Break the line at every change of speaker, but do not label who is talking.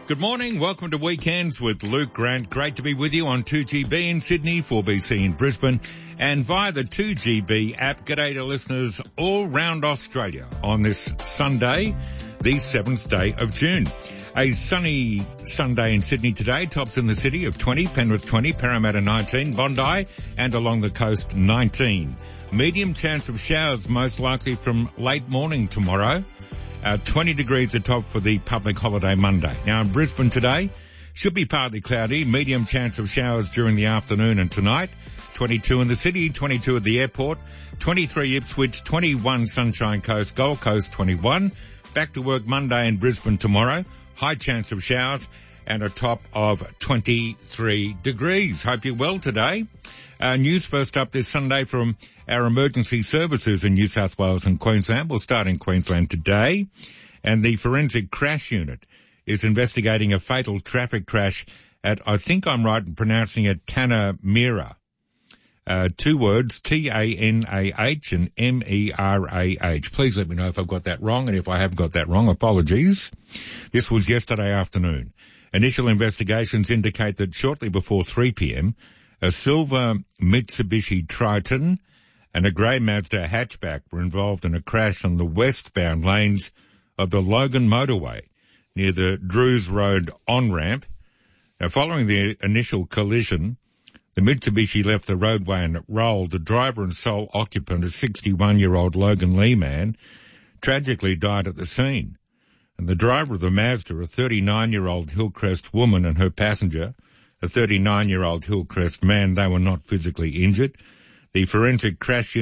Good morning. Welcome to Weekends with Luke Grant. Great to be with you on 2GB in Sydney, 4BC in Brisbane, and via the 2GB app. G'day to listeners all round Australia on this Sunday, the 7th day of June. A sunny Sunday in Sydney today. Tops in the city of 20, Penrith 20, Parramatta 19, Bondi and along the coast 19. Medium chance of showers most likely from late morning tomorrow. 20 degrees a top for the public holiday Monday. Now in Brisbane today, should be partly cloudy, medium chance of showers during the afternoon and tonight. 22 in the city, 22 at the airport, 23 Ipswich, 21 Sunshine Coast, Gold Coast 21. Back to work Monday in Brisbane tomorrow, high chance of showers and a top of 23 degrees. Hope you're well today. News first up this Sunday from our emergency services in New South Wales and Queensland. We'll start in Queensland today. And the Forensic Crash Unit is investigating a fatal traffic crash at, I think I'm right in pronouncing it, Tanamera. Two words, T-A-N-A-H and M-E-R-A-H. Please let me know if I've got that wrong, and if I have got that wrong, apologies. This was yesterday afternoon. Initial investigations indicate that shortly before 3 p.m, a silver Mitsubishi Triton and a grey Mazda hatchback were involved in a crash on the westbound lanes of the Logan motorway near the Drews Road on-ramp. Now, following the initial collision, the Mitsubishi left the roadway and it rolled. The driver and sole occupant, a 61-year-old Logan Lee man, tragically died at the scene. And the driver of the Mazda, a 39-year-old Hillcrest woman, and her passenger, a 39-year-old Hillcrest man, they were not physically injured. The Forensic Crash